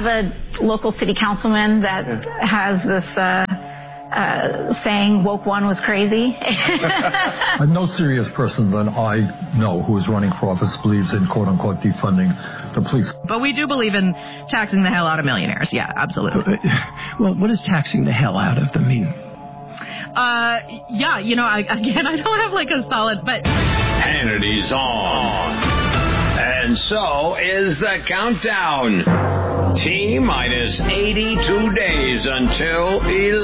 have a local city councilman that has this saying, woke one was crazy. No serious person that I know who is running for office believes in, quote-unquote, defunding the police. But we do believe in taxing the hell out of millionaires. Yeah, absolutely. Well, what does taxing the hell out of them mean? I don't have like a solid, but... Hannity's on. And so is the countdown. T-minus 82 days until 11.